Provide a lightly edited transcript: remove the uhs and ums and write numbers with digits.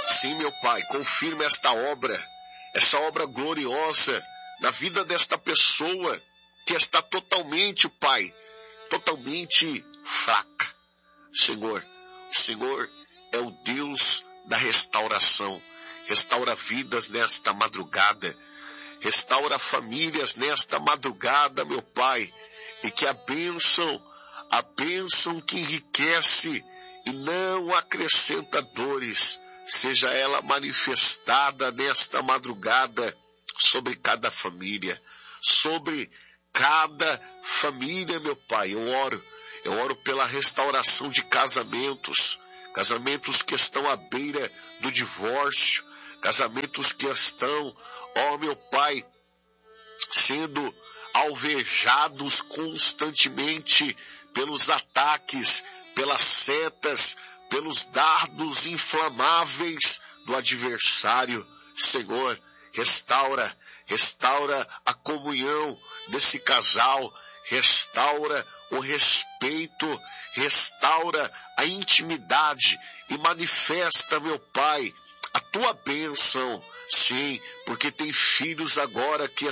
Sim, meu Pai, confirma essa obra gloriosa na vida desta pessoa que está totalmente, Pai, totalmente fraca. Senhor, o Senhor é o Deus da restauração. Restaura vidas nesta madrugada. Restaura famílias nesta madrugada, meu Pai. E que a bênção que enriquece e não acrescenta dores, seja ela manifestada nesta madrugada sobre cada família. Sobre cada família, meu Pai. Eu oro pela restauração de casamentos que estão à beira do divórcio, casamentos que estão, meu Pai, sendo alvejados constantemente pelos ataques, pelas setas, pelos dardos inflamáveis do adversário. Senhor, restaura a comunhão desse casal, restaura o respeito, restaura a intimidade e manifesta, meu Pai, a tua bênção. Sim, porque tem filhos agora que